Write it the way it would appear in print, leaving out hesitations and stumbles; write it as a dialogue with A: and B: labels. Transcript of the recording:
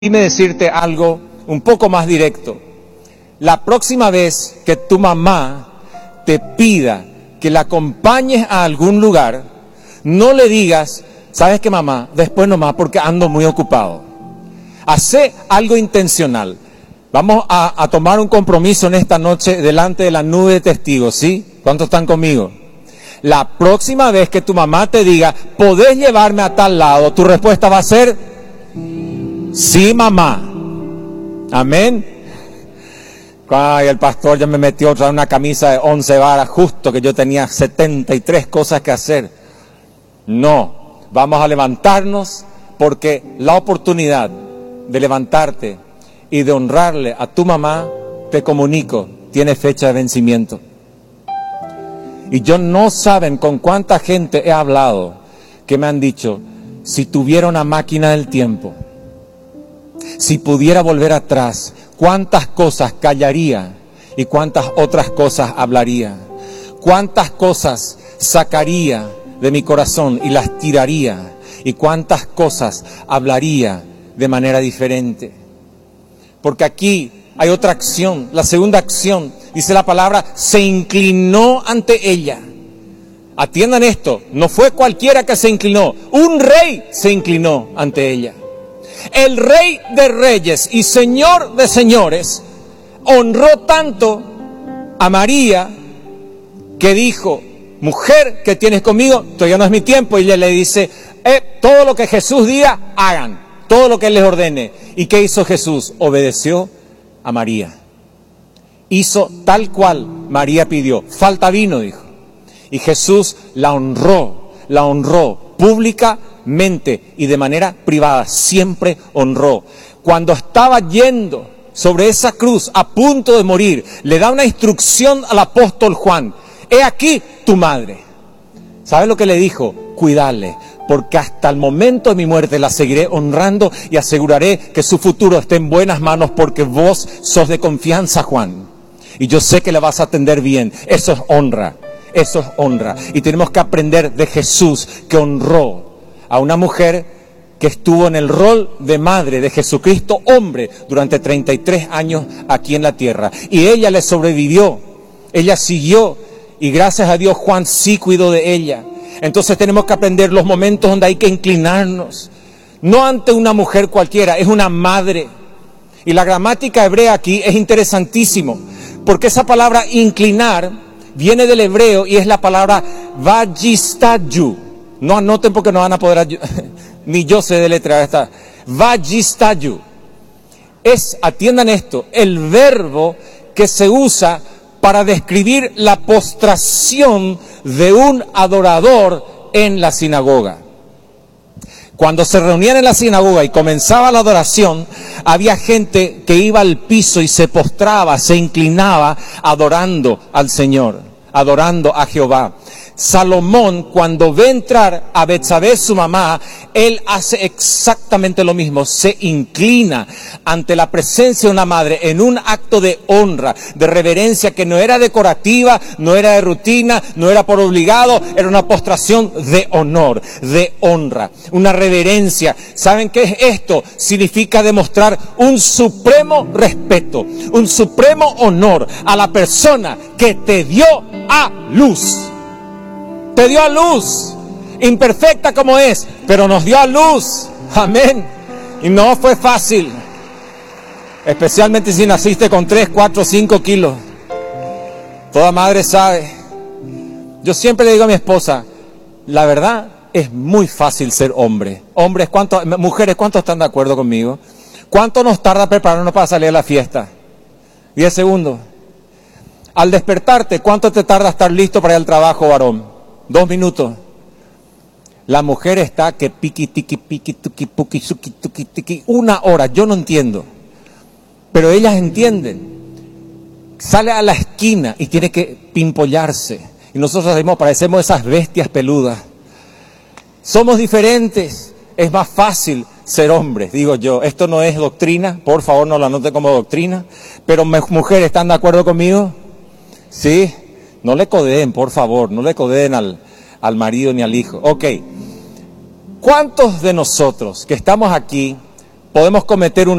A: Dime decirte algo un poco más directo. La próxima vez que tu mamá te pida que la acompañes a algún lugar, no le digas, ¿sabes qué, mamá? Después nomás porque ando muy ocupado. Hacé algo intencional. Vamos a tomar un compromiso en esta noche delante de la nube de testigos, ¿sí? ¿Cuántos están conmigo? La próxima vez que tu mamá te diga, ¿podés llevarme a tal lado? Tu respuesta va a ser, sí, mamá. Amén. Ay, el pastor ya me metió otra una camisa de 11 varas, justo que yo tenía 73 cosas que hacer. No, vamos a levantarnos porque la oportunidad de levantarte y de honrarle a tu mamá, te comunico, tiene fecha de vencimiento. Y yo no saben con cuánta gente he hablado que me han dicho, si tuviera una máquina del tiempo, si pudiera volver atrás, cuántas cosas callaría y cuántas otras cosas hablaría. Cuántas cosas sacaría de mi corazón y las tiraría. Y cuántas cosas hablaría de manera diferente. Porque aquí hay otra acción. La segunda acción, dice la palabra, se inclinó ante ella. Atiendan esto, no fue cualquiera que se inclinó. Un rey se inclinó ante ella. El Rey de Reyes y Señor de Señores honró tanto a María que dijo, mujer que tienes conmigo, todavía no es mi tiempo. Y ella le dice, todo lo que Jesús diga, hagan, todo lo que Él les ordene. ¿Y qué hizo Jesús? Obedeció a María. Hizo tal cual María pidió. Falta vino, dijo. Y Jesús la honró públicamente y de manera privada, siempre honró. Cuando estaba yendo sobre esa cruz, a punto de morir, le da una instrucción al apóstol Juan, he aquí tu madre. ¿Sabes lo que le dijo? Cuidadle, porque hasta el momento de mi muerte la seguiré honrando y aseguraré que su futuro esté en buenas manos, porque vos sos de confianza, Juan, y yo sé que le vas a atender bien. Eso es honra. Eso es honra. Y tenemos que aprender de Jesús, que honró a una mujer que estuvo en el rol de madre de Jesucristo, hombre, durante 33 años aquí en la tierra. Y ella le sobrevivió, ella siguió, y gracias a Dios Juan sí cuidó de ella. Entonces tenemos que aprender los momentos donde hay que inclinarnos, no ante una mujer cualquiera, es una madre. Y la gramática hebrea aquí es interesantísimo, porque esa palabra inclinar viene del hebreo y es la palabra vajistayu. No anoten porque no van a poder, ni yo sé deletrear esta. Vajistayu. Atiendan esto, el verbo que se usa para describir la postración de un adorador en la sinagoga. Cuando se reunían en la sinagoga y comenzaba la adoración, había gente que iba al piso y se postraba, se inclinaba, adorando al Señor, adorando a Jehová. Salomón, cuando ve entrar a Betsabé, su mamá, él hace exactamente lo mismo, se inclina ante la presencia de una madre en un acto de honra, de reverencia, que no era decorativa, no era de rutina, no era por obligado, era una postración de honor, de honra, una reverencia. ¿Saben qué es esto? Significa demostrar un supremo respeto, un supremo honor a la persona que te dio a luz. Te dio a luz, imperfecta como es, pero nos dio a luz. Amén. Y no fue fácil, especialmente si naciste con 3, 4, 5 kilos. Toda madre sabe. Yo siempre le digo a mi esposa, la verdad es muy fácil ser hombre. Hombres, mujeres, ¿cuántos están de acuerdo conmigo? ¿Cuánto nos tarda prepararnos para salir a la fiesta? 10 segundos. Al despertarte, ¿cuánto te tarda estar listo para ir al trabajo, varón? 2 minutos. La mujer está que piqui, tiqui, piqui, tuqui, puqui, suqui, tuqui, tiqui, 1 hora. Yo no entiendo, pero ellas entienden. Sale a la esquina y tiene que pimpollarse. Y nosotros parecemos esas bestias peludas. Somos diferentes. Es más fácil ser hombres, digo yo. Esto no es doctrina, por favor no lo anoten como doctrina. Pero mujeres, ¿están de acuerdo conmigo? ¿Sí? No le codeen, por favor, no le codeen al marido ni al hijo. Ok. ¿Cuántos de nosotros que estamos aquí podemos cometer un